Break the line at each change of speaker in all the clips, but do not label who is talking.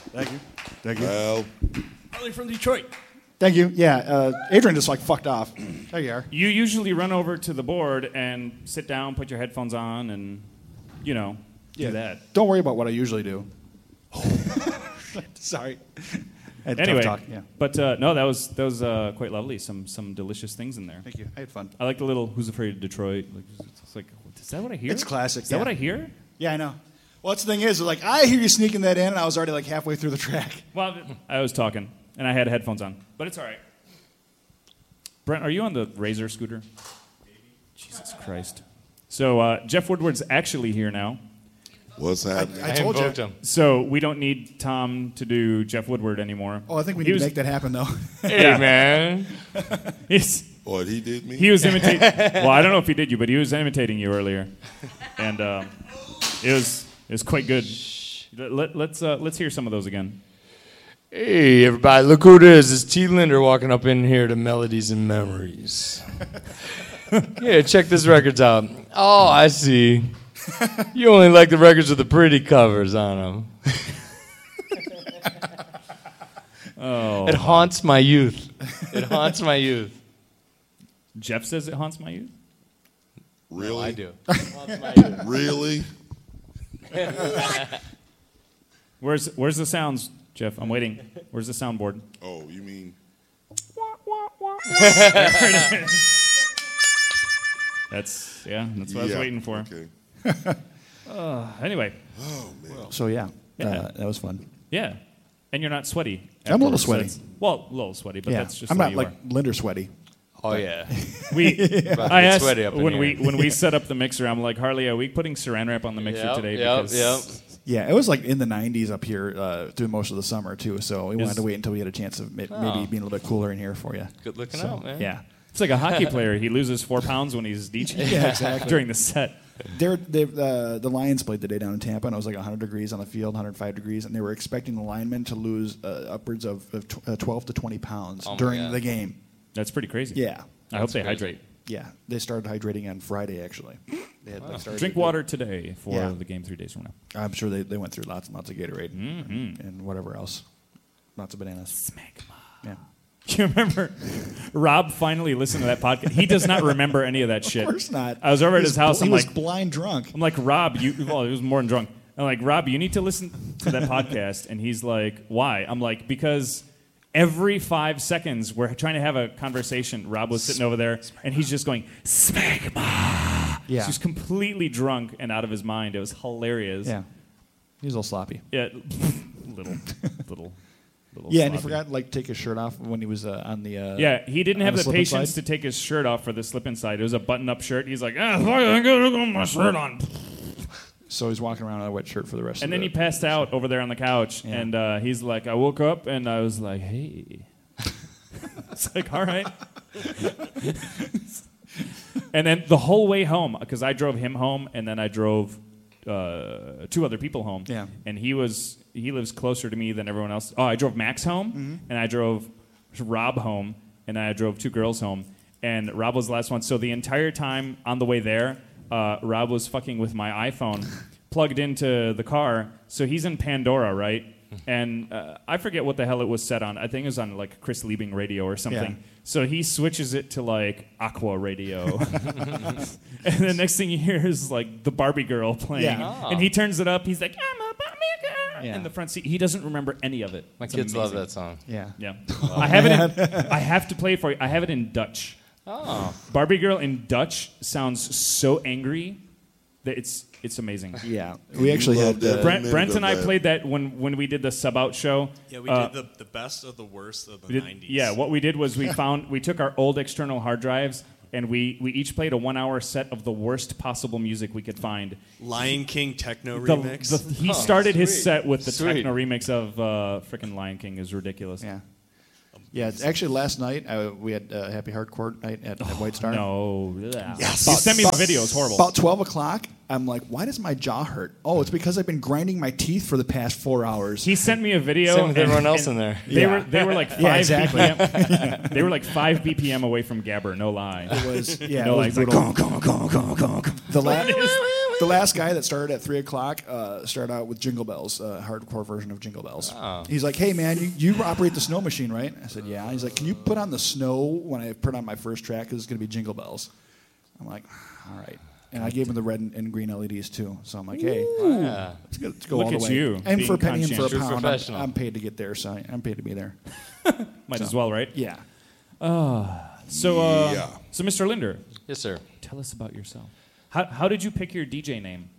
Thank you. Thank you.
Well,
Harley from Detroit.
Thank you. Yeah, Adrian just like fucked off. There you are.
You usually run over to the board and sit down, put your headphones on, and, do that.
Don't worry about what I usually do. Sorry. I had a tough
Anyway,
talk, yeah.
but no, that was quite lovely. Some delicious things in there.
Thank you. I had fun.
I like the little "Who's Afraid of Detroit." Like, it's like, is that what I hear?
It's classic.
Is that what I hear?
Yeah, I know. Well, that's the thing is, like, I hear you sneaking that in, and I was already like halfway through the track.
Well, I was talking, and I had headphones on, but it's all right. Brent, are you on the Razor scooter? Jesus Christ. So Jeff Woodward's actually here now.
what's happening?
I told you.
invoked him.
So we don't need Tom to do Jeff Woodward anymore.
Oh, I think we
He
need to
was-
make that happen, though.
Hey, man.
What, he did me?
He was imitating. Well, I don't know if he did you, but he was imitating you earlier, and it was quite good. Let's hear some of those again.
Hey, everybody, look who it is. It's T. Linder walking up in here to Melodies and Memories. Yeah, check this records out. Oh, I see. You only like the records with the pretty covers on them.
Oh,
It haunts my youth. It haunts my youth.
Jeff says it haunts my youth.
Really?
I do. It haunts my youth.
Really?
Where's the sounds, Jeff? I'm waiting. Where's the soundboard?
Oh, you mean?
That's what I was waiting for.
Okay.
Anyway,
Oh, man.
So, yeah,
Yeah.
that was fun.
yeah, and you're not sweaty.
I'm a little
afterwards,
sweaty.
so well, a little sweaty, but
Yeah,
that's just
I'm
the way
not
you
like
are.
Linder sweaty.
Oh, yeah.
We,
About to
I
get
asked
sweaty up in
when
here.
we set up the mixer. I'm like, Harley, are we putting Saran wrap on the mixer
Yep,
today?
yep,
Because
yep.
Yeah, it was like in the 90s up here through most of the summer, too, so we wanted
Is-
to wait until we had a chance of maybe
Oh.
being a little bit cooler in here for you.
Good looking
So,
out, man.
Yeah.
it's like a hockey player. He loses 4 pounds when he's DJing
Yeah, exactly.
during the set.
The Lions played today down in Tampa, and it was like 100 degrees on the field, 105 degrees, and they were expecting the linemen to lose upwards of 12 to 20 pounds
Oh my
during
God.
the game.
That's pretty crazy.
Yeah.
I hope they
crazy.
hydrate.
Yeah. They started hydrating on Friday, actually. They had, like, started
Drink
to-
water today for
Yeah.
the game 3 days from now.
I'm sure they went through lots and lots of Gatorade and whatever else. Lots of bananas. Yeah.
You remember Rob finally listened to that podcast? He does not remember any of that shit.
Of course not.
I was over at
He
his house.
He
I'm
was
like,
blind drunk.
Rob, he was more than drunk. I'm like, Rob, you need to listen to that podcast. And he's like, why? I'm like, because every 5 seconds we're trying to have a conversation. Rob was sitting over there, and he's just going, smegma.
Yeah.
He's completely drunk and out of his mind. It was hilarious.
Yeah. He was a little sloppy.
Yeah. little.
Yeah, and he
sloppy.
forgot to like take his shirt off when he was on the.
Yeah, he didn't
on
have
the
the
slip
patience
inside.
to take his shirt off for the slip inside. It was a button-up shirt. He's like, I gotta go my shirt on.
So he's walking around in a wet shirt for the rest
And
of
then
the
he passed out over there on the couch,
Yeah.
and he's like, I woke up, and I was like, hey. It's like, all right. And then the whole way home, because I drove him home, and then I drove 2 other people home.
Yeah.
And he lives closer to me than everyone else. Oh, I drove Max home, and I drove Rob home, and I drove 2 girls home. And Rob was the last one. So the entire time on the way there, Rob was fucking with my iPhone plugged into the car. So he's in Pandora, right? And I forget what the hell it was set on. I think it was on like Chris Liebing radio or something.
Yeah.
So he switches it to like Aqua radio. And the next thing you hear is like the Barbie girl playing.
Yeah.
Oh.
And he turns it up. He's like, I'm a Barbie girl.
Yeah.
In the front seat. He doesn't remember any of it.
My
It's
kids love
amazing.
that song.
Yeah.
Yeah. I have it in, I have to play it for you. I have it in Dutch.
Oh.
Barbie girl in Dutch sounds so angry that it's amazing.
Yeah. We actually
love
had.
that.
Brent and I
that.
played that when we did the sub out show.
Yeah, we did the best of the worst of the
We did-
90s.
Yeah, what we did was we took our old external hard drives and we each played a 1 hour set of the worst possible music we could find.
Lion King techno
The-
remix.
he started his
sweet.
set with the
Sweet.
techno remix of frickin' Lion King. Is ridiculous.
Yeah. Yeah. It's actually, last night we had Happy Hardcore night at White Star.
No.
Yes.
You sent me the video. It's horrible.
About 12 o'clock, I'm like, why does my jaw hurt? Oh, it's because I've been grinding my teeth for the past 4 hours.
He sent me a video.
Same with
and-
everyone else
and
in there.
They were like 5
Yeah, exactly.
BPM. They were like 5 BPM away from Gabber. No lie.
It was, yeah,
No,
it was
like,
brutal. The last, The last guy that started at 3 o'clock started out with Jingle Bells, hardcore version of Jingle Bells.
Oh.
He's like, "Hey man, you operate the snow machine, right?" I said, "Yeah." He's like, "Can you put on the snow when I put on my first track? Because it's going to be Jingle Bells." I'm like, "All right." And I gave him the red and green LEDs too. So I'm like, "Hey,
Yeah.
let's go
Look
all the
at
way."
you,
And
being
for a penny and for a
conscientious.
pound,
Professional.
I'm paid to get there. So I'm paid to be there.
Might as well, right?
Yeah.
So,
Yeah.
so Mr. Linder,
Yes, sir.
tell us about yourself. How did you pick your DJ name?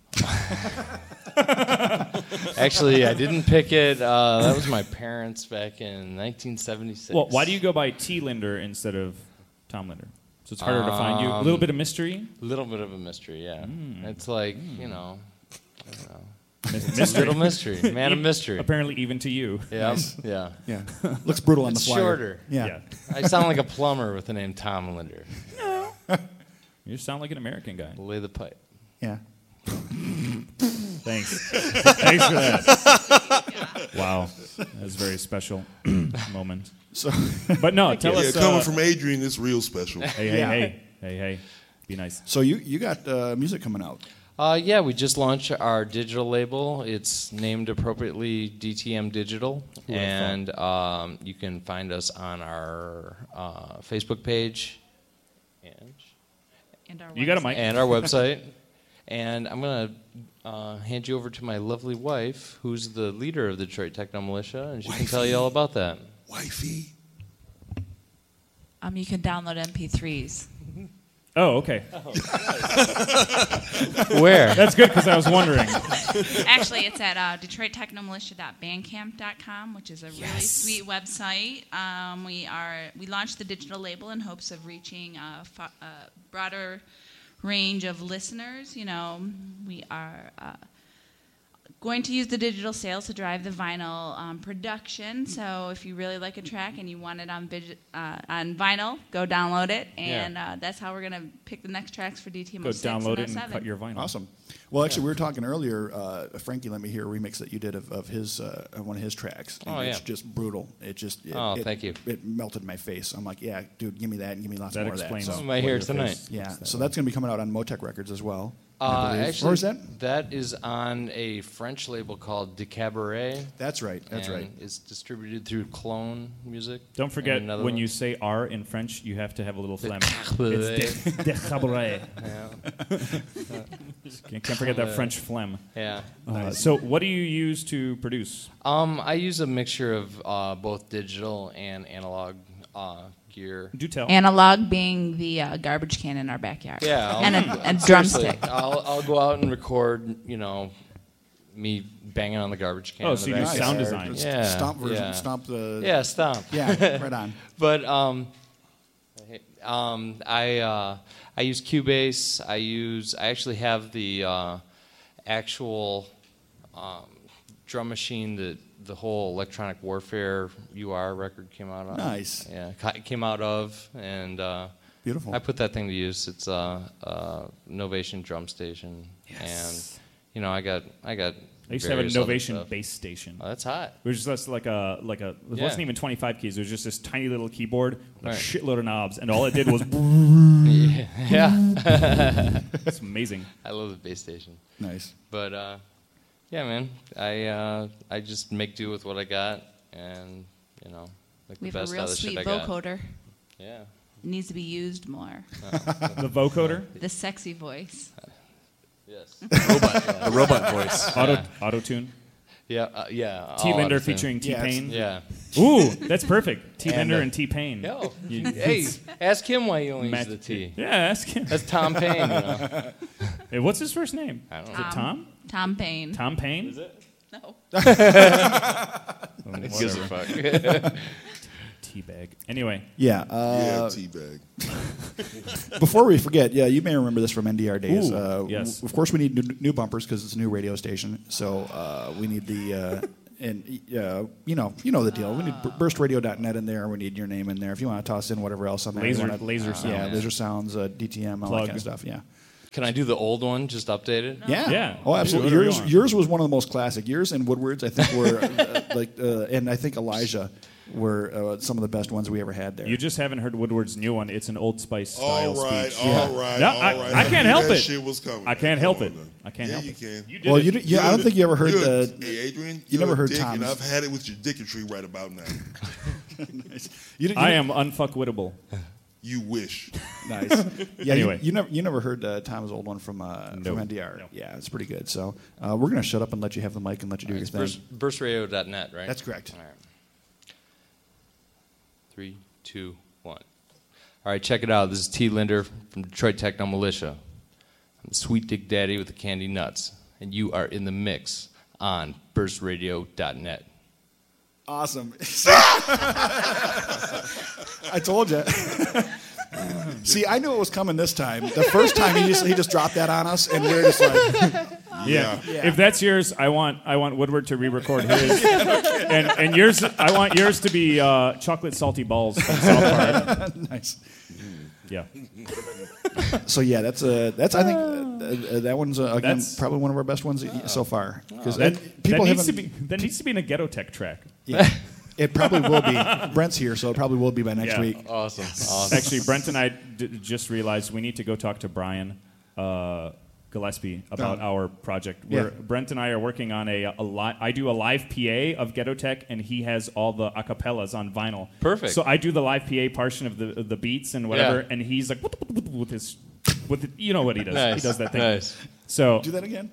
Actually, I didn't pick it. That was my parents back in 1976.
Well, why do you go by T. Linder instead of Tom Linder? So it's harder to find you. A little bit of mystery.
A little bit of a mystery, yeah. It's like, you know,
Mystery.
little mystery. Man of mystery.
Apparently, even to you.
Yeah, yeah.
Yeah. Looks brutal on
It's
the flyer.
shorter.
Yeah.
I sound like a plumber with the name Tom Linder.
You sound like an American guy.
Lay the pipe.
Yeah.
Thanks. Thanks for that. Wow. That was a very special moment.
So
But no, tell
Yeah,
us.
coming from Adrian, it's real special.
Hey, hey,
Yeah.
hey. Be nice.
So you got music coming out.
Yeah, we just launched our digital label. It's named appropriately DTM Digital, and you can find us on our Facebook page
And our
You got a
website.
mic.
and our website. And I'm going to hand you over to my lovely wife, who's the leader of the Detroit Techno Militia, and she can tell you all about that.
Wifey.
You can download MP3s.
Oh, okay.
Where?
That's good because I was wondering.
Actually, it's at DetroitTechnoMilitia.bandcamp.com, which is a really sweet website. We launched the digital label in hopes of reaching a broader range of listeners. You know, we are going to use the digital sales to drive the vinyl production. So if you really like a track and you want it on vinyl, go download it. And that's how we're going to pick the next tracks for DTM
Go
06
download it
and
and
07.
cut your vinyl.
Awesome. Well, actually, we were talking earlier. Frankie let me hear a remix that you did of his one of his tracks. And
Oh, yeah.
It's just brutal.
Thank you.
It melted my face. I'm like, yeah, dude, give me that and give me lots
That
more of that.
explains.
So,
I'm right here
your
tonight.
face
yeah.
looks
So
that
that's going to be coming out on Motec Records as well. I believe.
Actually,
Or is that?
That is on a French label called De Cabaret.
That's right. That's
and
right.
It's distributed through Clone Music.
Don't forget,
And another
when
one.
you say R in French, you have to have a little phlegm.
Cabaret.
It's de cabaret.
Yeah.
Can't forget that French phlegm.
Yeah.
So what do you use to produce?
I use a mixture of both digital and analog gear.
Do tell.
Analog being the garbage can in our backyard.
Yeah,
And a
seriously,
drumstick.
I'll go out and record, me banging on the garbage can.
Oh,
in
so
the
you do
backyard.
sound design.
It's
Yeah.
Stomp version.
Yeah.
Stomp the.
Yeah, stomp.
Yeah. Right on.
But I use Cubase. I actually have the actual drum machine that the whole Electronic Warfare UR record came out of.
Nice.
Yeah, it came out of, and
Beautiful.
I put that thing to use. It's a Novation drum station, and I got.
I used to have a
various other
Novation
stuff.
bass station.
Oh, that's hot.
It was just like a. It
Yeah.
wasn't even 25 keys. It was just this tiny little keyboard with
Right.
a shitload of knobs, and all it did was.
Yeah,
It's amazing.
I love the bass station.
Nice.
But yeah, man, I just make do with what I got, and make
We
the
have
best
a
out
real
of the
sweet
shit I got.
vocoder.
Yeah,
It needs to be used more.
The vocoder,
The sexy voice.
yes,
The robot voice.
auto tune.
yeah.
T.
all
Linder
out of tune.
featuring T
Yeah,
Pain.
Yeah.
Ooh, that's perfect. T.
And,
Linder and T Pain.
Yo,
You-
hey, ask him why you only
Match-
use the T.
Yeah, ask him.
That's Tom Payne.
Hey, what's his first name?
I don't
Is
know.
it Tom?
Tom Payne.
Tom Payne?
Is it?
No.
Who gives a fuck?
Teabag. Anyway,
Yeah.
Yeah, teabag.
Before we forget, yeah, you may remember this from NDR days.
Ooh, yes.
Of course, we need new bumpers because it's a new radio station. So we need the you know the deal. We need burstradio.net in there. We need your name in there. If you want to toss in whatever else on there.
Laser-
you wanna-
laser sounds.
Yeah, laser sounds, DTM, all
Plug.
that kind of stuff. Yeah.
Can I do the old one? Just update it?
Yeah.
Yeah.
Oh, absolutely.
Do whatever you want.
Yours was one of the most classic. Yours and Woodward's, I think, were and I think Elijah were some of the best ones we ever had there.
You just haven't heard Woodward's new one. It's an Old Spice style
All right,
speech.
all right,
No,
all right.
I can't
knew
help
that
it.
Shit was coming.
I can't help it.
Come on now.
I can't
Yeah,
help
you
it.
can.
You did
Well,
it.
you, I don't think you ever heard the.
Hey, Adrian,
you
you're
never
a
heard
dick, and
Tom's.
I've had it with your dicketry right about now.
I am unfuckwittable.
You wish.
Nice. Yeah.
Anyway.
You never heard Tom's old one from NDR.
No.
Yeah, it's pretty good. So we're gonna shut up and let you have the mic and let you do your
It's
thing.
burstradio.net, right?
That's correct.
All right. 3, 2, 1. All right, check it out. This is T. Linder from Detroit Techno Militia. I'm the Sweet Dick Daddy with the Candy Nuts, and you are in the mix on burstradio.net.
Awesome. I told you. See, I knew it was coming this time. The first time he just dropped that on us, and we were just like,
Yeah.
Yeah.
If that's yours, I want Woodward to re-record his, and yours. I want yours to be chocolate salty balls from South Park.
nice.
Yeah.
So yeah, that's I think that one's again
That's-
probably one of our best ones so far because
That
people
needs to
haven't.
be in a Ghetto Tech track.
Yeah, it probably will be. Brent's here, so it probably will be by next
Yeah.
week.
Awesome. Awesome.
Actually, Brent and I just realized we need to go talk to Brian Gillespie about
Oh.
our project.
Yeah.
Brent and I are working on I do a live PA of Ghetto Tech, and he has all the acapellas on vinyl.
Perfect.
So I do the live PA portion of the beats and whatever,
Yeah.
and he's like you know what he does.
Nice.
He does that thing.
Nice.
So
Do that again.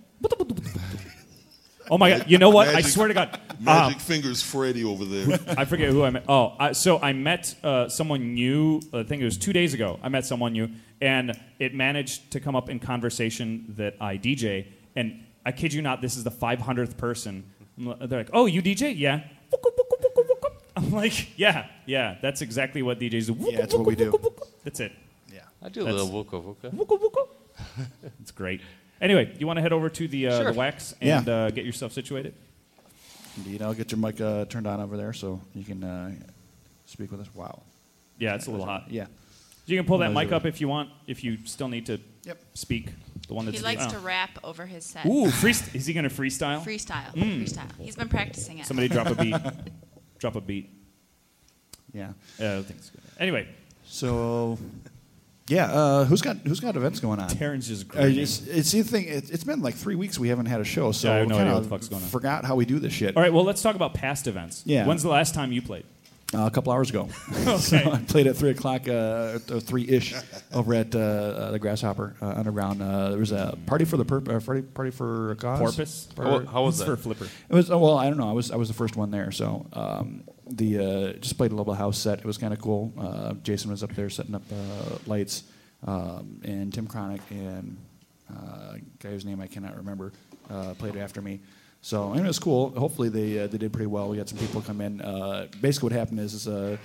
oh my god, you know what? I
Magic-
swear to God.
Magic Fingers Freddy over there.
I forget who I met. So I met someone new. I think it was 2 days ago. I met someone new, and it managed to come up in conversation that I DJ. And I kid you not, this is the 500th person. They're like, "Oh, you DJ? Yeah." I'm like, "Yeah, that's exactly what DJs do."
Yeah, that's what we do.
That's it.
Yeah.
I do a
That's-
little wuka wuka.
It's great. Anyway, you want to head over to the
Sure.
wax
Yeah.
and get yourself situated?
Indeed, I'll get your mic turned on over there so you can speak with us. Wow.
Yeah, it's a little hot.
Yeah.
You can pull that
Well,
mic up if you want. If you still need to
Yep.
speak, the one that's
He likes
oh.
to rap over his set.
Ooh, is he going to freestyle?
Freestyle. Freestyle. He's been practicing it.
Somebody drop a beat. Drop a beat.
Yeah.
I think it's good. Anyway,
So, yeah, who's got events going on?
Taryn's just grinning.
It's the thing. It's been like 3 weeks we haven't had a show, so
Yeah, I have no
we
idea
kinda
what the fuck's going on.
forgot how we do this shit.
All right, well, let's talk about past events.
Yeah.
When's the last time you played?
A couple hours ago.
Okay.
So I played at 3 o'clock, 3-ish, over at the Grasshopper Underground. There was a party for the party for a cause.
Porpoise?
How was
It's
that?
for Flipper.
It was well, I don't know. I was the first one there, so just played a little house set. It was kind of cool. Jason was up there setting up lights, and Tim Chronic and a guy whose name I cannot remember played after me. So anyway, it was cool. Hopefully they did pretty well. We had some people come in. Basically, what happened is the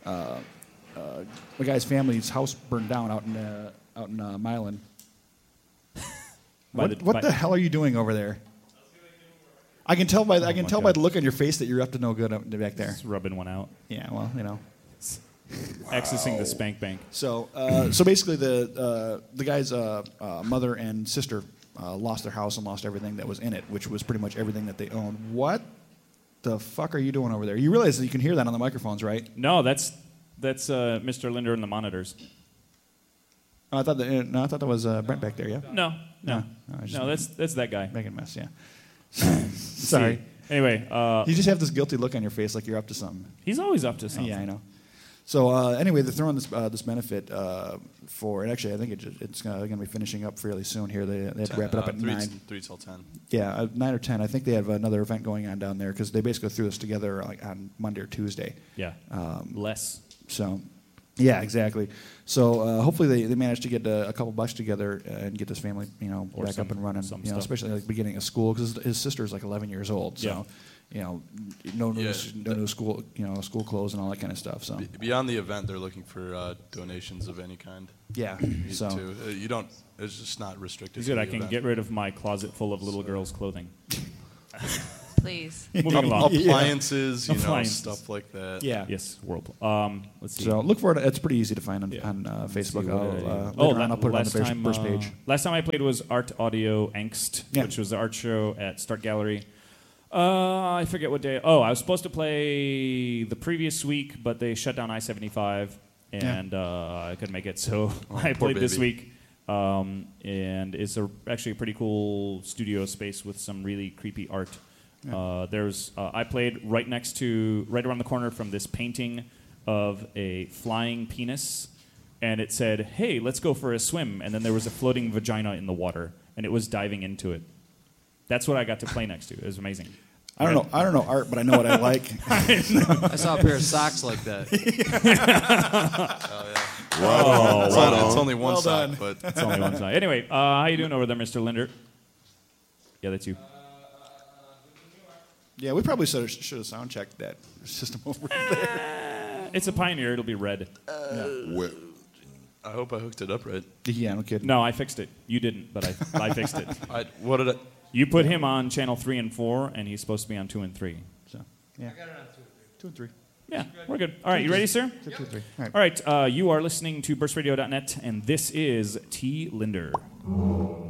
guy's family's house burned down out in Milan. What the hell are you doing over there? I can tell by
my
the
God.
look on your face that you're up to no good up back there.
Just rubbing one out.
Yeah, well, you know.
Accessing the spank bank.
So basically, the guy's mother and sister lost their house and lost everything that was in it, which was pretty much everything that they owned. What the fuck are you doing over there? You realize that you can hear that on the microphones, right?
No, that's Mr. Linder and the monitors.
Oh, I thought that was Brent back there. Yeah,
No.
I just-
No, that's that guy.
making a mess. Yeah. Sorry.
See. Anyway,
You just have this guilty look on your face, like you're up to something.
he's always up to something.
Yeah, I know. So anyway, they're throwing this benefit for, and actually I think it's going to be finishing up fairly soon here. They have to wrap it up at 9.
3 till 10.
Yeah, 9 or 10. I think they have another event going on down there because they basically threw this together like on Monday or Tuesday.
Yeah. Less.
So, yeah, exactly. So hopefully they manage to get a couple bucks together and get this family,
Or
back up and running.
some stuff.
Especially like beginning of school because his sister's like 11 years old. So, no new school, school clothes and all that kind of stuff. So,
Beyond the event, they're looking for donations of any kind.
yeah. So,
You don't. It's just not restricted.
He's
to
good.
the
I can
event.
get rid of my closet full of little girls' clothing.
Please.
Moving along.
Appliances,
Appliances.
stuff like that.
yeah.
Yes, Whirlpool. Let's see.
So look for it. It's pretty easy to find on Facebook.
See what
I'll put it on the first page.
Last time I played was Art Audio Angst,
Yeah.
which was the art show at Start Gallery. I forget what day. Oh, I was supposed to play the previous week, but they shut down I-75, and I couldn't make it. So I
poor
played this
baby.
week, and it's actually a pretty cool studio space with some really creepy art. I played right around the corner from this painting of a flying penis, and it said, "Hey, let's go for a swim." And then there was a floating vagina in the water, and it was diving into it. That's what I got to play next to. It was amazing.
I don't know art, but I know what I like.
I saw a pair of socks like that.
It's only one
Well
sock,
done.
but
It's only one side. Anyway, how you doing over there, Mr. Linder? Yeah, that's you.
Yeah, we probably should have sound checked that system over there.
It's a Pioneer. It'll be red.
Well,
I hope I hooked it up right.
Yeah, no kidding.
No, I fixed it. You didn't, but I fixed it.
What did I?
You put him on channel 3 and 4, and he's supposed to be on 2 and 3.
So, yeah. I got it on 2 and 3.
Yeah, we're good. All right, you ready, sir?
2 and 3. All right.
All right, you are listening to burstradio.net, and this is T. Linder.